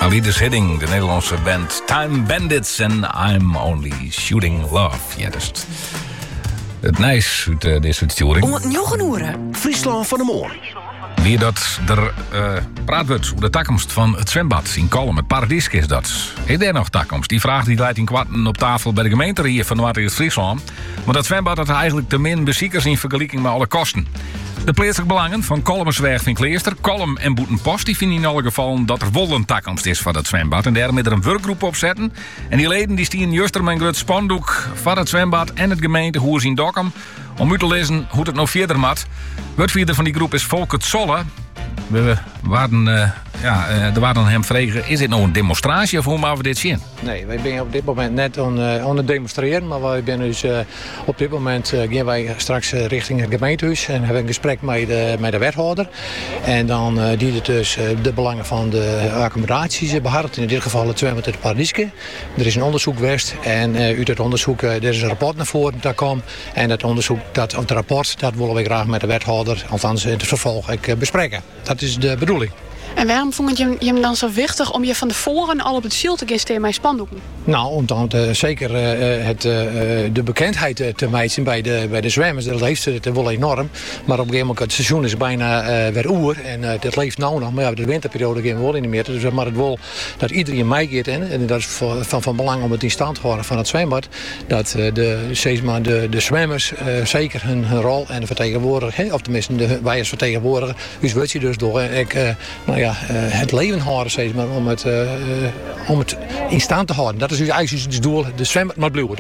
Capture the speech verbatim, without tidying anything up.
Alides Hidding, de Nederlandse band Time Bandits en I'm Only Shooting Love. Ja, dat is het, het nice uit uh, deze uitsturing. Om het nieuwgenoeren. Friesland van de Moor. Wie dat er uh, praat wordt over de toekomst van het zwembad in Kolm. Het Paradies is dat. Is er nog toekomst? Die vraag die leidt in kwarten op tafel bij de gemeente hier van Noord-Friesland. Maar dat zwembad had eigenlijk te min bezoekers in vergelijking met alle kosten. De plaatselijke belangen van Kolmersweg van Kleester, Kolm en Boetenpost die vinden in alle gevallen dat er wel een toekomst is van dat zwembad. En daarom er een werkgroep opzetten. En die leden die stien juist met een groot spandoek van het zwembad en het gemeentehuis in Dokkum om u te lezen hoe het nou verder moet. Woordvoerder van die groep is Volkert Zolle. We waren, uh, ja, uh, er waren hem vragen, is dit nou een demonstratie of hoe maken we dit zien? Nee, wij zijn op dit moment net aan, uh, aan het demonstreren, maar wij zijn dus uh, op dit moment uh, gaan wij straks uh, richting het gemeentehuis en hebben een gesprek met de, met de wethouder. En dan uh, die het dus uh, de belangen van de accommodaties behartigt, in dit geval het zwembad in het Paradieske. Er is een onderzoek geweest en uh, uit het onderzoek uh, er is een rapport naar voren dat kwam. En dat onderzoek, dat, het rapport, dat willen we graag met de wethouder, althans in het vervolg, uh, bespreken. Dat is de bedoeling. En waarom vond je hem dan zo wichtig om je van tevoren al op het ziel te gaan met spandoeken? Nou, om dan uh, zeker uh, het, uh, de bekendheid uh, te mijten bij de, bij de zwemmers. Dat leeft het wel enorm. Maar op een gegeven moment, het seizoen is bijna uh, weer oer. En uh, dat leeft nou nog. Maar ja, de winterperiode gaan we wel in de meer. Dus maar het wil dat iedereen meegeeft. En, en dat is van, van, van belang om het in stand te houden van het zwembad. Dat uh, de, zeg maar, de, de zwemmers uh, zeker hun, hun rol en de vertegenwoordiger, of tenminste de, wij als vertegenwoordiger, dus wordt je dus door. En ik, uh, nou ja, Ja, uh, het leven houden, zeg maar, om het, uh, uh, om het in stand te houden. Dat is dus eigenlijk het doel, de zwembad moet blijven.